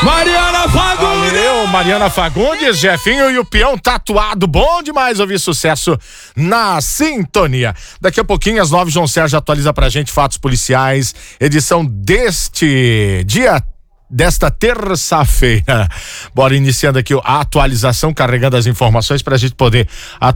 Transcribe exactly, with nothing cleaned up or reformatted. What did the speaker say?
Mariana Fagundes! Valeu, Mariana Fagundes, Jefinho e o peão tatuado. Bom demais ouvir sucesso na sintonia. Daqui a pouquinho, às nove, João Sérgio atualiza pra gente fatos policiais. Edição deste dia, desta terça-feira. Bora iniciando aqui a atualização, carregando as informações pra gente poder